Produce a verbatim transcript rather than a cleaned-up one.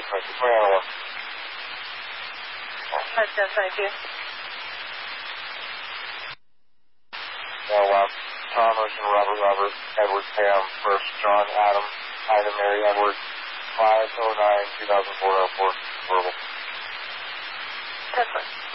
thank you. twenty oh one. That's ten, thank you. Now, uh, Tom Ocean, Robert, Robert, Edward, Pam, first, John, Adam, Ida, Mary, Edward, five oh nine, two thousand four, oh four, verbal. ten,